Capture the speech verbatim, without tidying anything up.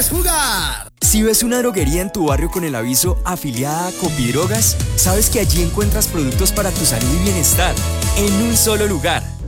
quieres jugar. Si ves una droguería en tu barrio con el aviso afiliada a Copidrogas, sabes que allí encuentras productos para tu salud y bienestar, en un solo lugar.